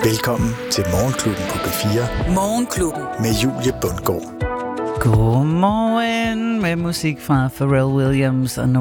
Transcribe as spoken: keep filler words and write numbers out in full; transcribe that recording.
Velkommen til Morgenklubben på B fire. Morgenklubben. Med Julie Bundgaard. Godmorgen med musik fra Pharrell Williams og